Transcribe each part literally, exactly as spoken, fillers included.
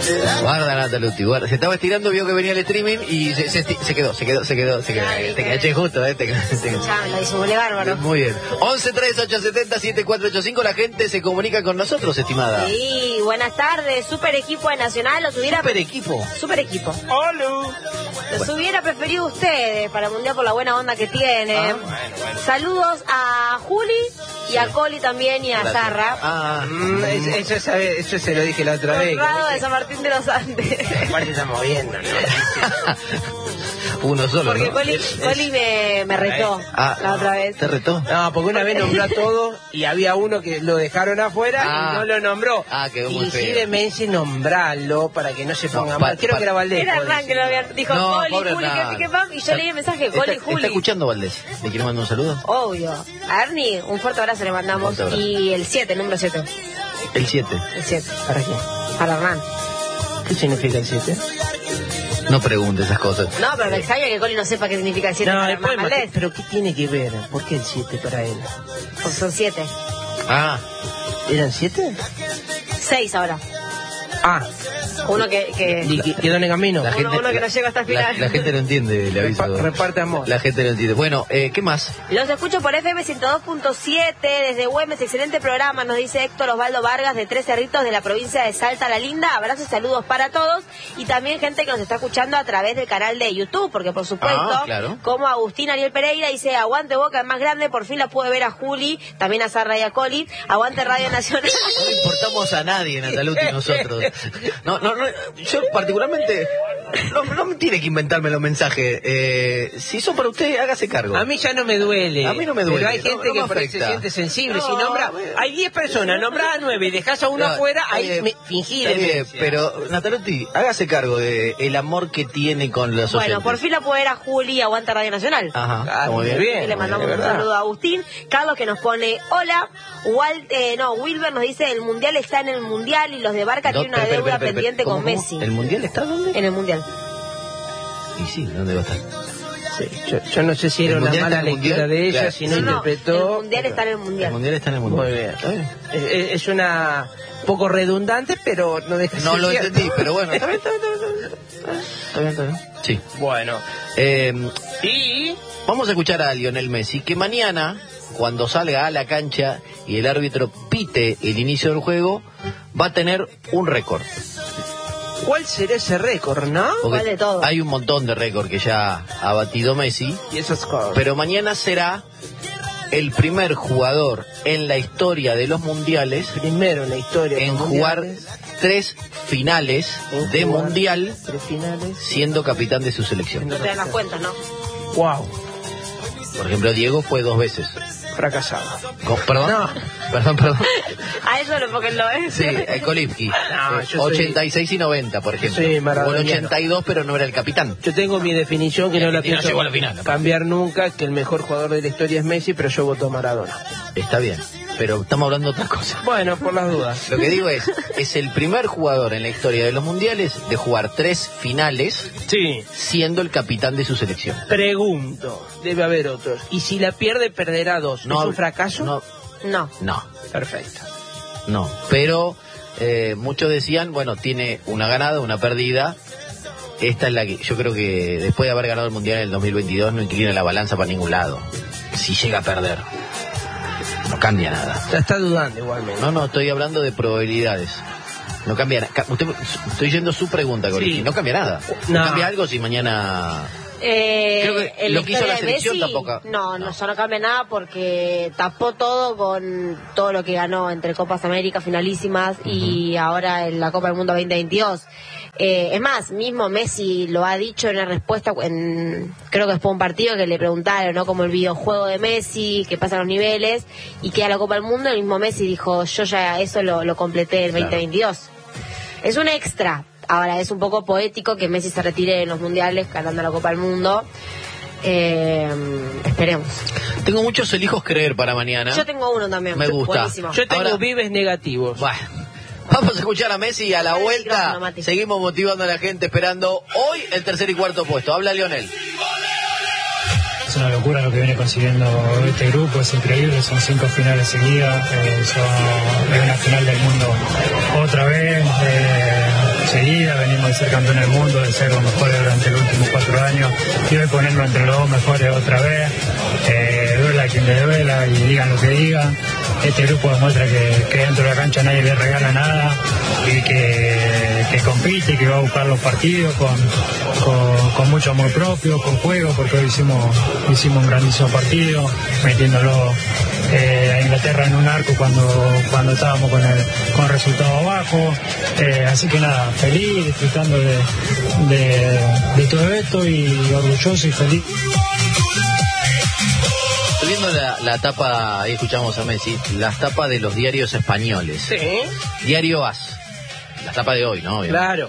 Guarda, Nataluti, guarda. Se estaba estirando, vio que venía el streaming y se, se, se quedó, se quedó, se quedó, se quedó. Ay, te caché justo, eh. Te, te, ya, lo disimulé bárbaro. Muy bien. once tres ocho siete cero siete cuatro ocho cinco, la gente se comunica con nosotros, estimada. Sí, buenas tardes. Super equipo de Nacional. Los hubiera... Super equipo. Super equipo. Hola. Los hubiera preferido ustedes para el Mundial por la buena onda que tiene. Ah, bueno, bueno. Saludos a Juli y sí. a Coli también y a Gracias. Zarra. Ah, mm, eso, eso, eso se lo dije la otra vez. Honrado de San Martín de los Andes. Aparte estamos viendo, ¿no? Uno solo, Porque ¿no? Coli, Coli me, me retó ah, la otra vez. ¿Te retó? No, porque una vez nombró a todos y había uno que lo dejaron afuera ah, y no lo nombró. Ah, quedó muy y feo. sí de Messi nombrarlo para que no se ponga no, mal. pa, Creo pa, que era Valdés. Era Hernán que lo había dijo no, Coli, pobre Juli, Hernán. que, que, pam, y yo leí el mensaje, Coli, está, Juli. ¿Está escuchando Valdés? ¿Le quiero mandar un saludo? Obvio. A Ernie, un fuerte abrazo le mandamos. Y el siete, el número siete. El siete. El siete. ¿Para qué? Para Hernán. ¿Qué significa el siete? No pregunte esas cosas. No, pero me extraña que Coli no sepa qué significa el siete No, para después, Hernán Valdés. pero ¿qué tiene que ver? ¿Por qué el siete para él? Porque son siete. Ah. ¿Eran siete? Seis ahora. Ah. Uno que... que... Y que- quedó en el camino. La uno, gente, uno que no llega hasta el final. La, la gente no entiende, le aviso. Repa- reparte amor. La gente no entiende. Bueno, eh, ¿qué más? Los escucho por F M ciento dos punto siete desde Güemes, excelente programa, nos dice Héctor Osvaldo Vargas de Tres Cerritos de la provincia de Salta la Linda. Abrazos y saludos para todos y también gente que nos está escuchando a través del canal de YouTube, porque por supuesto, Ah, claro. como Agustín Ariel Pereira dice, aguante Boca, el más grande, por fin la pude ver a Juli, también a Zarra y a Coli, aguante Radio Nacional. No le importamos a nadie, Nataluti, nosotros. No, no, no, yo particularmente no, no me tiene que inventarme los mensajes. Eh, si son para usted, hágase cargo. A mí ya no me duele. A mí no me duele. Pero hay no, gente no que me por ahí se afecta. siente sensible. No, si nombra, bueno. hay diez personas, nombrás a nueve y dejás a uno No, afuera, está ahí bien, me, fingí está bien, demencia. pero Nataluti, hágase cargo de el amor que tiene con los Bueno, oyentes. por fin la pude ver a Juli, aguante Radio Nacional. Ajá, Ah, está muy bien. muy bien. Y le mandamos de un verdad. saludo a Agustín. Carlos que nos pone, hola, Walt, eh, no, Wilber nos dice, el Mundial está en el Mundial y los de Barca No, tienen una espera, deuda espera, espera, pendiente ¿cómo, con cómo? Messi. ¿El Mundial está dónde? En el Mundial. Y sí, ¿dónde va a estar? Sí, yo, yo no sé si era ¿El una mundial mala está en el lectura mundial? de ella, Claro. si no, No, no, interpretó. el Mundial está en el Mundial. El Mundial está en el Mundial. Muy bien. ¿Está bien? Es, es una poco redundante, pero no deja de No ser lo cierto. entendí, pero bueno. Está bien, está bien, está bien. Está bien, está bien. Sí. Bueno. Eh, Y vamos a escuchar a Lionel Messi, que mañana, cuando salga a la cancha y el árbitro pite el inicio del juego, va a tener un récord. ¿cuál será ese récord, no? Porque ¿Cuál de todos? hay un montón de récords que ya ha batido Messi, Y esos cosas. pero mañana será el primer jugador en la historia de los mundiales Primero en la historia. de en los jugar mundiales, tres finales en de jugar mundial Tres finales. siendo capitán de su selección. No te dan las cuentas, ¿no? Wow. Por ejemplo, Diego fue dos veces. Fracasado. Co- ¿Perdón? No. Perdón, perdón. A eso lo porque lo es. Sí, el Kolipski. No, Eh, yo soy- ochenta y seis y noventa, por ejemplo. soy Jugó en maradoniano. ochenta y dos, pero no era el capitán. Yo tengo mi definición que no la Y no pienso llegó a la final. cambiar nunca, que el mejor jugador de la historia es Messi, pero yo voto a Maradona. Está bien, pero estamos hablando de otra cosa. Bueno, por las dudas. Lo que digo es, es el primer jugador en la historia de los mundiales de jugar tres finales Sí. siendo el capitán de su selección. Pregunto, debe haber otros. ¿Y si la pierde, perderá dos? ¿Es un fracaso? No, No. no, Perfecto. no. Pero eh, muchos decían, bueno, tiene una ganada, una perdida. Esta es la que yo creo que después de haber ganado el mundial en el dos mil veintidós no inclina la balanza para ningún lado. Si llega a perder, no cambia nada. Ya está dudando igualmente. No, no, estoy hablando de probabilidades. No cambia nada. Usted, estoy yendo a su pregunta, Cori. Sí. No cambia nada. No. No. cambia algo si mañana... Eh, Creo que en lo que hizo historia la de selección Messi, tampoco- No, no, no. eso no cambia nada porque tapó todo con todo lo que ganó entre Copas América finalísimas uh-huh. y ahora en la Copa del Mundo veinte veintidós. Eh, es más, mismo Messi lo ha dicho en una respuesta, en, creo que después de un partido que le preguntaron, ¿no? Como el videojuego de Messi, que pasan los niveles y queda la Copa del Mundo, el mismo Messi dijo, yo ya eso lo, lo completé en Claro. veinte veintidós. Es un extra. Ahora, es un poco poético que Messi se retire en los mundiales ganando la Copa del Mundo. Eh, esperemos. Tengo muchos elijos creer para mañana. Yo tengo uno también. Me gusta. Buenísimo. Yo tengo Ahora- vives negativos. Bueno, vamos a escuchar a Messi y a la Dale, vuelta micrófono, Mati. seguimos motivando a la gente esperando hoy el tercer y cuarto puesto. Habla Lionel. Es una locura lo que viene consiguiendo este grupo, es increíble, son cinco finales seguidas, eh, son, es una final del mundo otra vez, eh, seguida. de ser campeón del mundo, de ser los mejores durante los últimos cuatro años, y hoy ponernos entre los dos mejores otra vez, eh, duela a quien le duela y digan lo que digan. Este grupo demuestra que, que dentro de la cancha nadie le regala nada y que, que compite y que va a buscar los partidos con, con, con mucho amor propio, con juego, porque hoy hicimos, hicimos un grandísimo partido, metiéndolo eh, a Inglaterra en un arco cuando, cuando estábamos con el, con el resultado abajo. Eh, así que nada, feliz, disfrutando de, de, de todo esto y orgulloso y feliz. Estoy viendo la, la tapa, ahí escuchamos a Messi, las tapas de los diarios españoles. Sí. Diario As, la tapa de hoy, ¿no? Obviamente. Claro.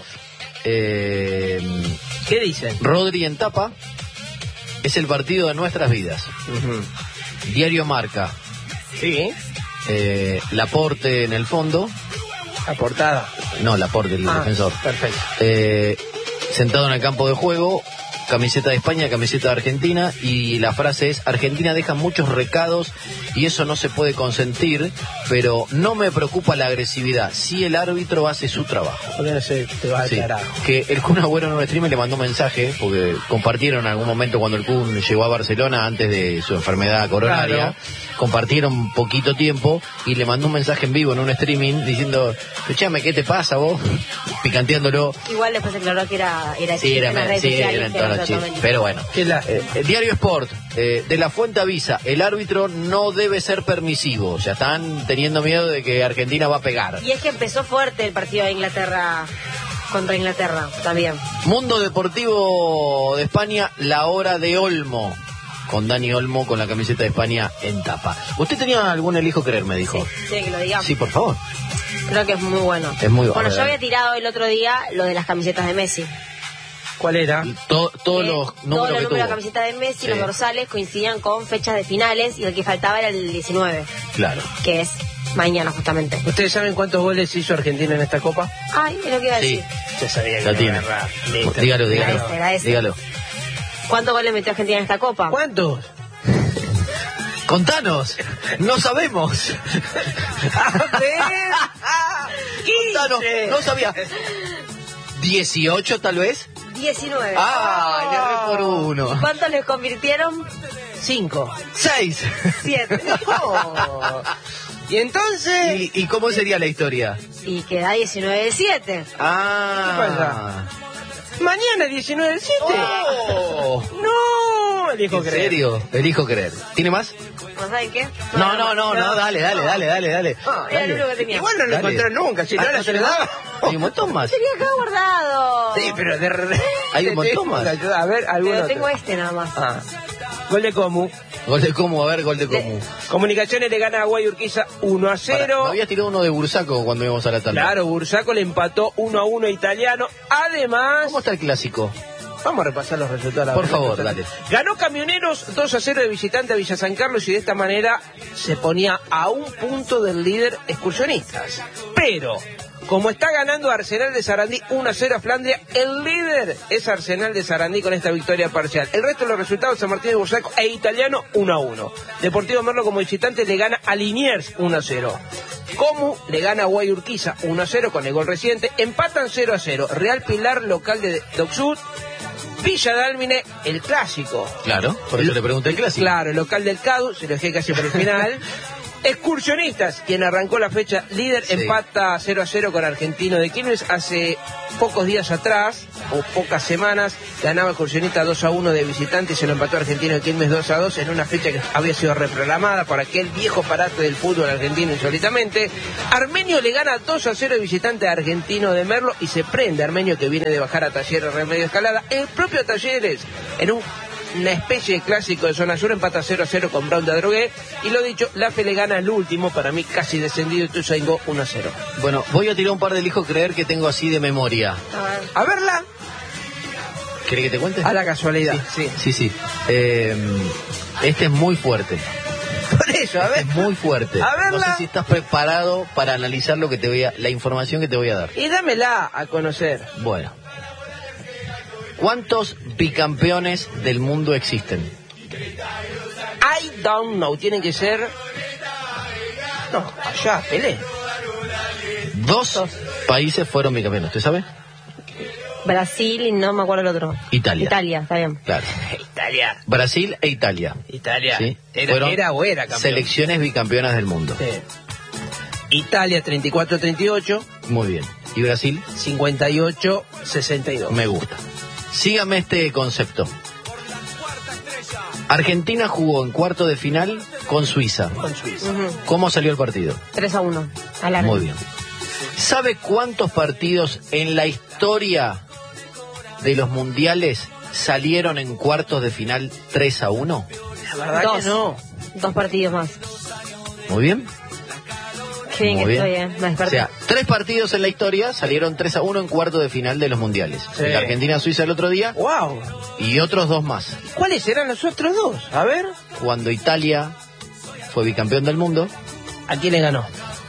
Eh, ¿Qué dicen? Rodri en tapa, es el partido de nuestras vidas. Uh-huh. Diario Marca. Sí. Eh, Laporte en el fondo. La portada. No, Laporte, el ah, defensor. Perfecto. Eh, sentado en el campo de juego, camiseta de España, camiseta de Argentina, y la frase es: Argentina deja muchos recados y eso no se puede consentir, pero no me preocupa la agresividad si el árbitro hace su trabajo. Porque no sé, te va a Sí, aclarar. que el Kun Agüero en un stream le mandó un mensaje, porque compartieron en algún momento cuando el Kun llegó a Barcelona antes de su enfermedad coronaria, Claro. compartieron poquito tiempo y le mandó un mensaje en vivo en un streaming diciendo: escuchame, ¿qué te pasa vos? Picanteándolo. Igual después se aclaró que era era Sí, era, en las redes sí, sociales, era en que todos era los chistes. totalmente- Pero bueno. Qué lástima. Eh, el Diario Sport, eh, de la Fuente avisa: el árbitro no debe ser permisivo. O sea, están teniendo miedo de que Argentina va a pegar. Y es que empezó fuerte el partido de Inglaterra contra Inglaterra también. Mundo Deportivo de España, la hora de Olmo. Con Dani Olmo con la camiseta de España en tapa. ¿Usted tenía algún elijo creer, me dijo? Sí, sí, que lo digamos. Sí, por favor. Creo que es muy bueno. Es muy bueno. Bueno, yo había tirado el otro día lo de las camisetas de Messi. ¿Cuál era? Y to- todos Eh, los todos números los que números de la tuvo. camiseta de Messi, Sí. los dorsales coincidían con fechas de finales y el que faltaba era el diecinueve, Claro. que es mañana justamente. ¿Ustedes saben cuántos goles hizo Argentina en esta Copa? Ay, es lo que iba a Sí. decir. Ya sabía que La iba a tiene. agarrar. Listo. Dígalo, dígalo. Era ese, era ese. Dígalo. ¿Cuántos goles metió Argentina en esta copa? ¿Cuántos? Contanos. No sabemos. A ver. Contanos. quince. No sabía. ¿dieciocho tal vez? diecinueve. Ah, le erré por uno. ¿Cuántos les convirtieron? Cinco. Seis. Siete. Oh. Y entonces... ¿Y, ¿Y cómo sería la historia? Y queda diecinueve de siete. Ah. Mañana diecinueve del siete. Oh. No, elijo ¿En creer. serio? Elijo creer. ¿Tiene más? ¿No saben qué? No, no, no, no, dale, dale, dale, dale, dale. Ah, Era el único que tenía. Igual no lo Dale. encontré nunca, si no Ah, ahora ¿no se lo daba. Hay un montón más. Tenía acá guardado. Sí, pero de re- Hay un montón más. A ver, algún Pero otro. tengo este nada más. Ah. Gol de Comu. Gol de Comu, a ver, gol de Comu. Comunicaciones le gana a Guayurquiza uno a Pará, cero. me habías tirado uno de Bursaco cuando íbamos a la tanda. Claro, Bursaco le empató uno a uno a Italiano. Además, ¿Cómo está el clásico? vamos a repasar los resultados. Por favor, dale. Ganó Camioneros dos a cero de visitante a Villa San Carlos y de esta manera se ponía a un punto del líder Excursionistas. Pero, como está ganando Arsenal de Sarandí uno a cero a Flandria, el líder es Arsenal de Sarandí con esta victoria parcial. El resto de los resultados: San Martín de Bursaco e Italiano uno a uno. Deportivo Merlo como visitante le gana a Liniers uno a cero. Comu le gana a Guayurquiza uno a cero con el gol reciente. Empatan cero a cero. Real Pilar, local de Docsud. Villa Dálmine, el clásico. Claro, por eso le pregunté el clásico. Claro, el local del Cadu, se lo dejé casi para el final. Excursionistas, quien arrancó la fecha líder, Sí. empata cero a cero con Argentino de Quilmes. Hace pocos días atrás, o pocas semanas, ganaba Excursionista dos a uno de visitante y se lo empató Argentino de Quilmes dos a dos en una fecha que había sido reprogramada por aquel viejo parate del fútbol argentino insólitamente. Armenio le gana dos a cero de visitante a Argentino de Merlo y se prende Armenio, que viene de bajar a Talleres Remedio Escalada. El propio Talleres, en un una especie de clásico de zona sur, empata cero a cero con Brown de Adrogué. Y lo dicho, la F le gana el último, para mí casi descendido, Ituzaingó uno a cero. Bueno, voy a tirar un par de elijo creer que tengo así de memoria. A ver. A verla, ¿Querés que te cuente? a la casualidad. Sí, sí, sí. Eh, este es muy fuerte. Por eso, a ver. Es muy fuerte. A No verla. sé si estás preparado para analizar lo que te voy a, la información que te voy a dar. Y dámela a conocer. Bueno. ¿Cuántos bicampeones del mundo existen? I don't know, tienen que ser... No, allá, Pelé. Dos países fueron bicampeones, ¿usted sabe? Brasil y no me acuerdo el otro. Italia. Italia, está bien. Claro. Italia. Brasil e Italia. Italia. ¿Sí? Era, Fueron era o era campeón. selecciones bicampeonas del mundo. Sí. Italia treinta y cuatro treinta y ocho. Muy bien. ¿Y Brasil? cincuenta y ocho sesenta y dos. Me gusta. Sígame este concepto. Argentina jugó en cuarto de final con Suiza. Con Suiza. Uh-huh. ¿Cómo salió el partido? tres a uno. Alargue. Muy bien. ¿Sabe cuántos partidos en la historia de los mundiales salieron en cuartos de final tres a uno? La verdad Dos. que no. Dos partidos más. Muy bien. Qué bien Muy que bien. estoy, eh. Me O desperté. sea, tres partidos en la historia salieron tres a uno en cuarto de final de los mundiales. Sí. El Argentina-Suiza el otro día Wow. y otros dos más. ¿Cuáles eran los otros dos? A ver. Cuando Italia fue bicampeón del mundo, ¿A quién le ganó?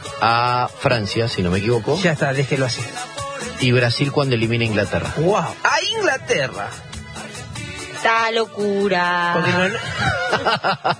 a Francia, si no me equivoco, Ya está, déjelo así. y Brasil cuando elimina a Inglaterra. Wow. A Inglaterra. Esta locura. Porque no...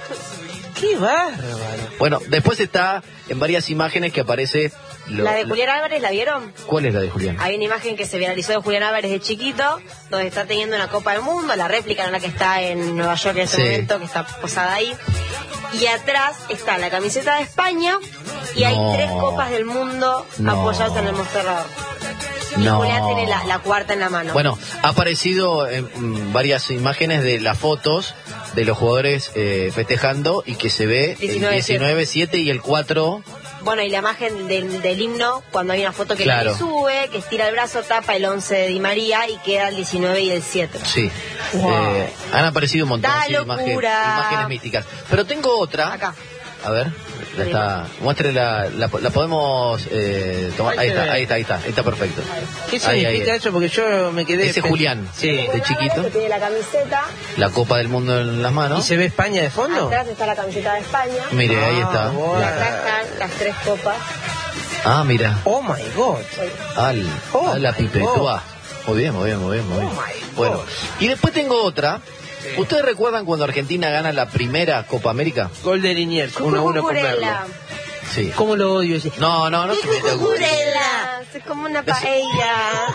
Qué bárbaro. Bueno, después está en varias imágenes que aparece... lo- La de Julián Álvarez, ¿la vieron? ¿Cuál es la de Julián? Hay una imagen que se viralizó de Julián Álvarez de chiquito, donde está teniendo una Copa del Mundo, la réplica en la que está en Nueva York en ese Sí. momento, que está posada ahí. Y atrás está la camiseta de España y hay No. tres Copas del Mundo No. apoyadas en el mostrador. Y No. Julián tiene la, la cuarta en la mano. Bueno, ha aparecido en mm, varias imágenes de las fotos de los jugadores eh, festejando y que se ve el diecinueve diecinueve siete y el cuatro. Bueno, y la imagen del, del himno, cuando hay una foto que Claro. le sube, que estira el brazo, tapa el once de Di María y queda el diecinueve y el siete. Sí. Wow. Eh, han aparecido un montón ¡Da de imágenes, locura! imágenes místicas. Pero tengo otra. Acá. A ver, la está, muestre la, la, la podemos eh, tomar. Ahí está, ahí está, ahí está, ahí está perfecto. ¿Qué Ahí, significa ahí. eso? Porque yo me quedé... Ese es Julián, Sí. de chiquito, Que tiene la camiseta, la Copa del Mundo en las ¿Y manos. se ve España de fondo? atrás está la camiseta de España. Mire, ahí Ah, está. bueno. Y acá están las tres copas. Ah, mira, Oh my God. al, Oh, a la my pipetúa. Muy bien, muy bien, muy bien, muy bien. Oh, my Bueno, God. y después tengo otra. Sí. ¿Ustedes recuerdan cuando Argentina gana la primera Copa América? Gol de Liniers, uno a uno con Merlo. Cucurella. Sí. ¿Cómo lo odio ese? No, no, no se meta con- Cucurella. Es como una paella.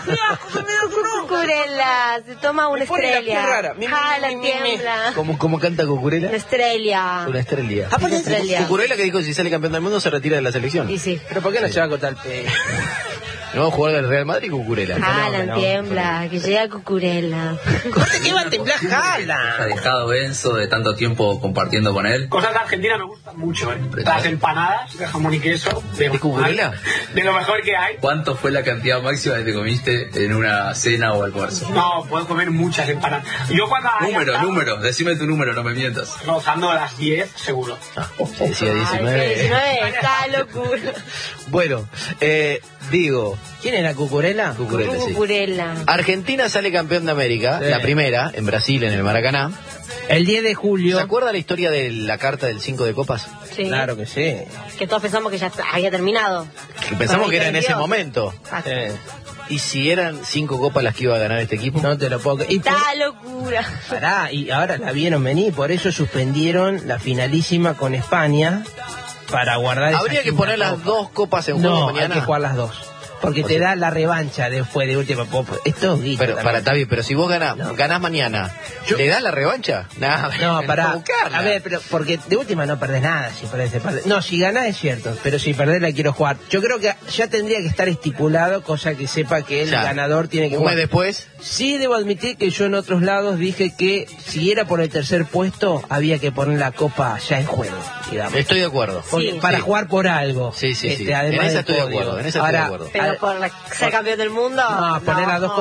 Cucurella. Se toma una Me pone la estrella. piel rara. Mi, mi, Jala, mi, mi, mi. tiembla. ¿Cómo, cómo canta Cucurella? Una estrella. Una estrella. Ah, Una estrella. Cucurella que dijo que si sale campeón del mundo se retira de la selección. Y sí. ¿Pero por qué no se va a cortar el pelo? No, jugar del Real Madrid Cucurella. Jala, no. tiembla. Que llega Cucurella. ¿Corte que va a temblar Ha Jala? dejado Benzo de tanto tiempo compartiendo con él. Cosas de Argentina me gustan mucho, ¿eh? Las empanadas de jamón y queso. De, ¿De Cucurella? De lo mejor que hay. ¿Cuánto fue la cantidad máxima que te comiste en una cena o almuerzo? No, puedo comer muchas empanadas. Yo cuando haya Número, estado número, decime tu número, no me mientas. rozando las diez, seguro. Se decía Ay, diecinueve. diecinueve, está locura. Bueno, eh, digo, ¿Quién era Cucurella? Cucurella, sí. Cucurella. Argentina sale campeón de América, Sí. la primera, en Brasil, en el Maracaná. El diez de julio. ¿Se acuerda la historia de la carta del cinco de copas? Sí. Claro que sí. Que todos pensamos que ya está- había terminado. Que pensamos Ay, que era en ese Dios. momento. Ah, Eh, ¿Y si eran cinco copas las que iba a ganar este equipo? no te lo puedo creer. Y por- Está locura. Pará, y ahora la vieron venir, por eso suspendieron la finalísima con España para guardar esa Habría que quinta poner las copa. dos copas en juego No, hay mañana. que jugar las dos. Porque O te sea- da la revancha después de última copa. Esto es guito Pero también. para Tavi, pero si vos ganás, No. ganás mañana, Yo- ¿le das la revancha? Nah, No, pará. buscarla. A ver, pero porque de última no perdés nada si perdés. perdés. No, si ganás es cierto, pero si perdés la quiero jugar. Yo creo que ya tendría que estar estipulado, cosa que sepa que el Ya. ganador tiene que Un mes jugar. después, Sí, debo admitir que yo en otros lados dije que si era por el tercer puesto, había que poner la copa ya en juego, digamos. estoy de acuerdo. Porque Sí. para Sí. jugar por algo. Sí, sí, sí. Este, además En esa del estoy de podio. acuerdo, en esa estoy de Ahora, acuerdo. Pero por la- ser campeón del mundo. No, poner las dos